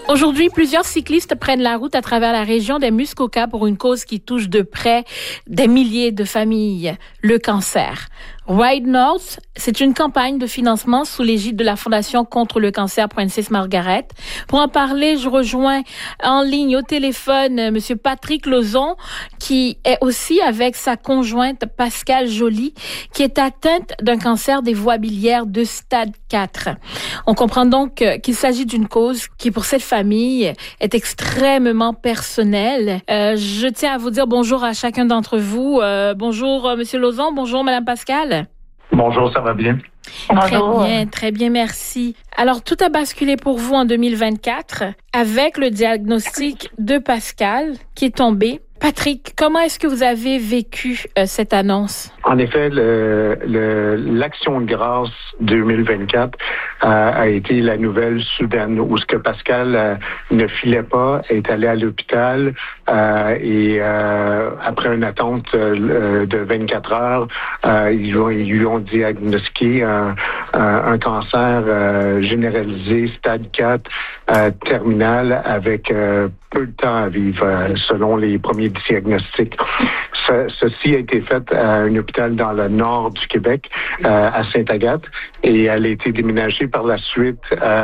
Aujourd'hui, plusieurs cyclistes prennent la route à travers la région des Muskoka pour une cause qui touche de près des milliers de familles, le cancer. Ride North, c'est une campagne de financement sous l'égide de la Fondation contre le cancer Princess Margaret. Pour en parler, je rejoins en ligne au téléphone Monsieur Patrick Lauzon, qui est aussi avec sa conjointe Pascale Joly, qui est atteinte d'un cancer des voies biliaires de stade 4. On comprend donc qu'il s'agit d'une cause qui, pour cette famille, est extrêmement personnelle. Je tiens à vous dire bonjour à chacun d'entre vous. Bonjour Monsieur Lauzon, bonjour Madame Pascale. Bonjour, ça va bien? Bonjour. Très bien, merci. Alors, tout a basculé pour vous en 2024 avec le diagnostic de Pascale qui est tombé. Patrick, comment est-ce que vous avez vécu cette annonce? En effet, l'Action de grâce 2024 a été la nouvelle soudaine où ce que Pascal ne filait pas, est allé à l'hôpital et après une attente de 24 heures, ils lui ont diagnostiqué un cancer généralisé, stade 4, terminal, avec peu de temps à vivre, selon les premiers diagnostics. Ceci a été fait à un hôpital dans le nord du Québec, à Sainte-Agathe, et elle a été déménagée par la suite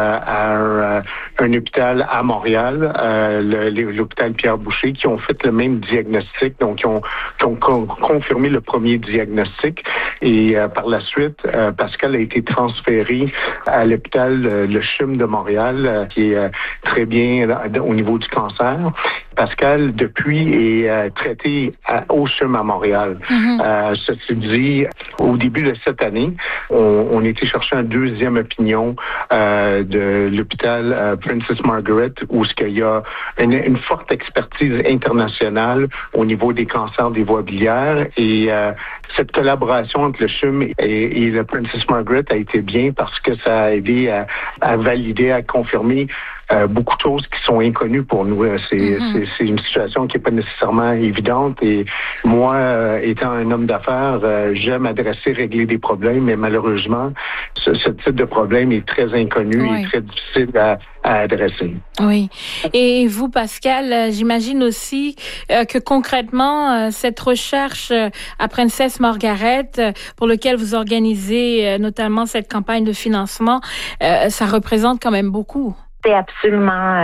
à un hôpital à Montréal, l'hôpital Pierre-Boucher, qui ont fait le même diagnostic, donc qui ont confirmé le premier diagnostic. Et par la suite, Pascal a été transféré à l'hôpital Le CHUM de Montréal, qui est très bien au niveau du cancer. Pascal, depuis, est traité au CHUM à Montréal. Ceci dit, au début de cette année, on était chercher une deuxième opinion de l'hôpital Princess Margaret, où il y a une forte expertise internationale au niveau des cancers des voies biliaires. Et cette collaboration entre le CHUM et le Princess Margaret a été bien parce que ça a aidé à valider, à confirmer beaucoup de choses qui sont inconnues pour nous. C'est une situation qui n'est pas nécessairement évidente. Et moi, étant un homme d'affaires, j'aime régler des problèmes, mais malheureusement, ce type de problème est très inconnu et très difficile à adresser. Oui. Et vous, Pascal, j'imagine aussi que concrètement, cette recherche à Princess Margaret, pour lequel vous organisez notamment cette campagne de financement, ça représente quand même beaucoup. C'est absolument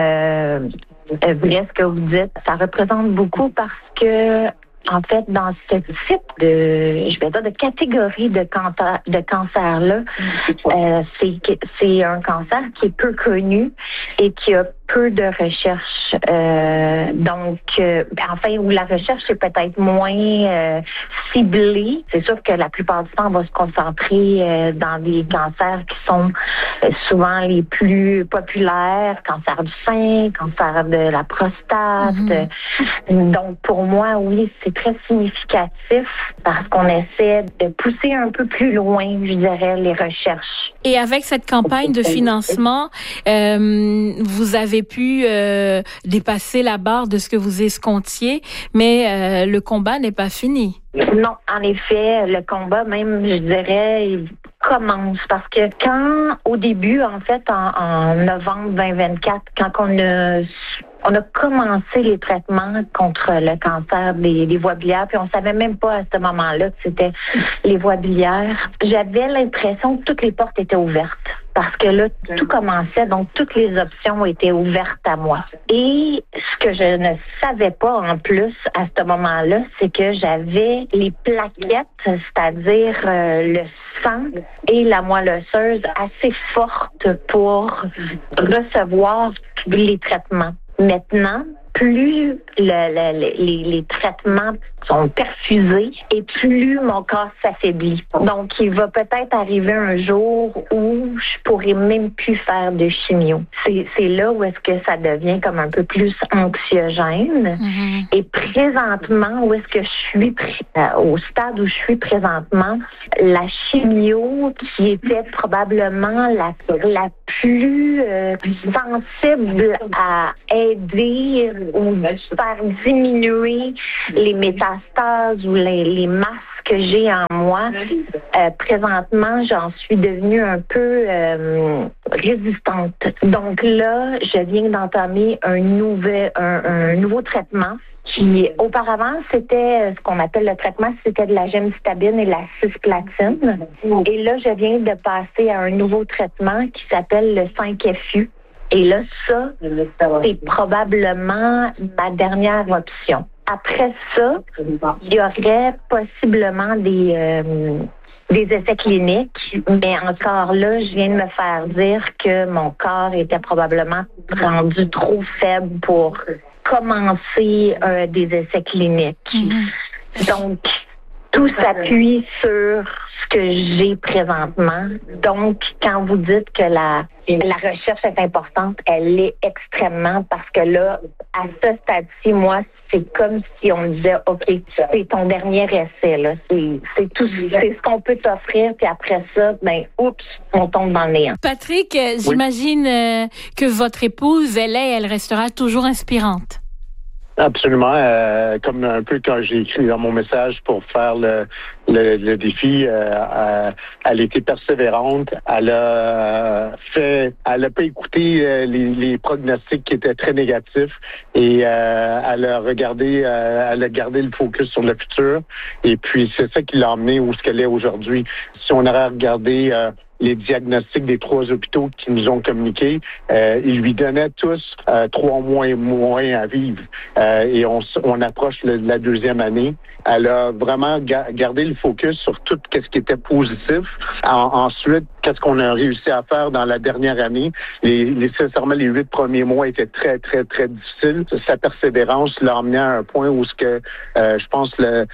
vrai ce que vous dites. Ça représente beaucoup parce que, en fait, dans ce type de catégorie de cancer-là, c'est un cancer qui est peu connu et qui a peu de recherche. Où la recherche est peut-être moins ciblée. C'est sûr que la plupart du temps, on va se concentrer dans des cancers qui sont souvent les plus populaires, cancer du sein, cancer de la prostate. Donc, pour moi, oui, c'est très significatif parce qu'on essaie de pousser un peu plus loin, je dirais, les recherches. Et avec cette campagne de financement, vous avez pu dépasser la barre de ce que vous escomptiez, mais le combat n'est pas fini. Non, en effet, le combat même, je dirais, il commence parce que au début, en fait, en novembre 2024, quand on a commencé les traitements contre le cancer des voies biliaires, puis on savait même pas à ce moment-là que c'était les voies biliaires. J'avais l'impression que toutes les portes étaient ouvertes. Parce que là, tout commençait, donc toutes les options étaient ouvertes à moi. Et ce que je ne savais pas en plus à ce moment-là, c'est que j'avais les plaquettes, c'est-à-dire le sang et la moelle osseuse assez fortes pour recevoir les traitements. Maintenant, plus les traitements sont perfusés et plus mon corps s'affaiblit. Donc, il va peut-être arriver un jour où je pourrai même plus faire de chimio. C'est là où est-ce que ça devient comme un peu plus anxiogène. Et présentement, où est-ce que je suis, au stade où je suis présentement, la chimio qui était probablement la plus sensible à aider ou faire diminuer les métastases métastases ou les masses que j'ai en moi, présentement, j'en suis devenue un peu résistante. Donc là, je viens d'entamer un nouveau traitement qui, auparavant, c'était ce qu'on appelle le traitement, c'était de la gemcitabine et de la cisplatine. Et là, je viens de passer à un nouveau traitement qui s'appelle le 5FU. Et là, ça, c'est probablement ma dernière option. Après ça, il y aurait possiblement des essais cliniques, mais encore là, je viens de me faire dire que mon corps était probablement rendu trop faible pour commencer des essais cliniques. Donc, tout s'appuie sur ce que j'ai présentement. Donc, quand vous dites que la recherche est importante, elle est extrêmement, parce que là, à ce stade-ci, moi, c'est comme si on disait, OK, c'est ton dernier essai, là. C'est tout, c'est ce qu'on peut t'offrir, puis après ça, ben, oups, on tombe dans le néant. Patrick, j'imagine que votre épouse, elle restera toujours inspirante. Absolument. Comme un peu quand j'ai écrit dans mon message pour faire le défi, elle était persévérante. Elle a pas écouté les pronostics qui étaient très négatifs et elle a gardé le focus sur le futur. Et puis c'est ça qui l'a emmené où ce qu'elle est aujourd'hui. Si on aurait regardé les diagnostics des 3 hôpitaux qui nous ont communiqués, ils lui donnaient tous 3 mois et moins à vivre. Et on approche la 2e année. Elle a vraiment gardé le focus sur tout ce qui était positif. Ensuite, qu'est-ce qu'on a réussi à faire dans la dernière année? Sincèrement, les 8 premiers mois étaient très, très, très difficiles. Sa persévérance l'a emmené à un point où je pense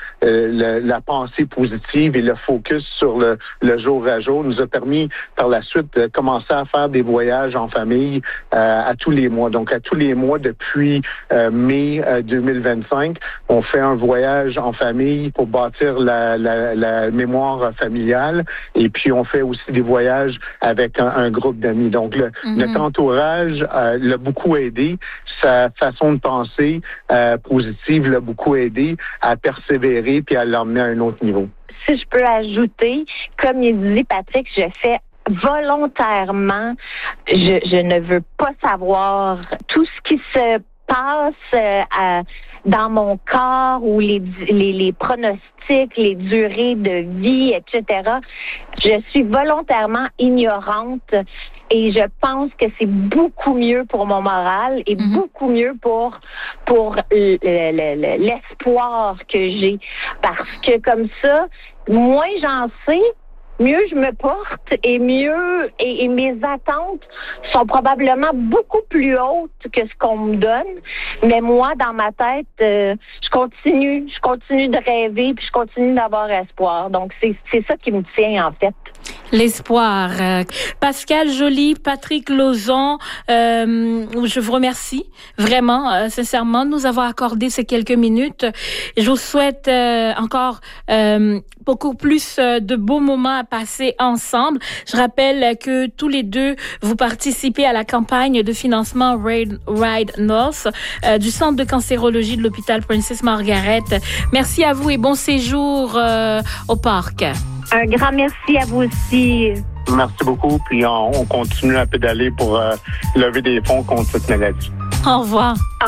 la pensée positive et le focus sur le jour à jour nous a permis par la suite de commencer à faire des voyages en famille à tous les mois. Donc, à tous les mois depuis mai 2025, on fait un voyage en famille pour bâtir la mémoire familiale. Et puis, on fait aussi des voyages avec un groupe d'amis. Donc, notre entourage l'a beaucoup aidé. Sa façon de penser positive l'a beaucoup aidé à persévérer puis à l'emmener à un autre niveau. Si je peux ajouter, comme il dit Patrick, je fais volontairement, je ne veux pas savoir tout ce qui se passe dans mon corps ou les pronostics, les durées de vie, etc. Je suis volontairement ignorante et je pense que c'est beaucoup mieux pour mon moral et beaucoup mieux pour l'espoir que j'ai. Parce que comme ça, moins j'en sais, mieux je me porte et mieux et mes attentes sont probablement beaucoup plus hautes que ce qu'on me donne. Mais moi, dans ma tête, je continue de rêver puis je continue d'avoir espoir. Donc c'est ça qui me tient en fait. L'espoir. Pascal Joly, Patrick Lauzon, je vous remercie vraiment, sincèrement, de nous avoir accordé ces quelques minutes. Je vous souhaite encore beaucoup plus de beaux moments à passer ensemble. Je rappelle que tous les deux, vous participez à la campagne de financement Ride North du Centre de cancérologie de l'hôpital Princess Margaret. Merci à vous et bon séjour au parc. Un grand merci à vous aussi. Merci beaucoup. Puis on continue à pédaler pour lever des fonds contre cette maladie. Au revoir.